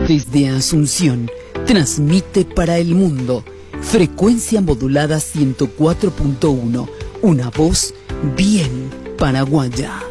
Desde Asunción, transmite para el mundo. Frecuencia modulada 104.1. Una voz bien paraguaya.